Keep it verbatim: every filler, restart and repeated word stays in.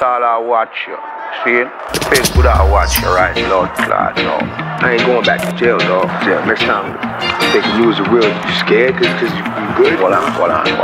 all I watch you. See? The face good I watch you, right? Lord God, no. I ain't going back to jail, dog. Jail. Next time, they can use the wheel. You scared? Cause, cause you, you good? Hold on, hold on, hold